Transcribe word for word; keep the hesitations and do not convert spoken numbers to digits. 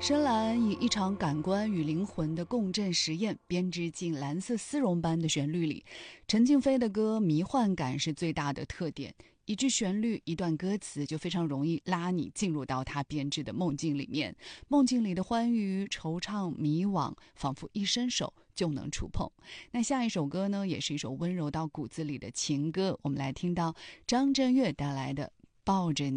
深蓝以一场感官与灵魂的共振实验编织进蓝色丝绒般的旋律里。陈静飞的歌迷幻感是最大的特点，一句旋律一段歌词就非常容易拉你进入到他编织的梦境里面，梦境里的欢愉、惆怅、迷惘仿佛一伸手就能触碰。那下一首歌呢，也是一首温柔到骨子里的情歌，我们来听到张震岳带来的抱着你。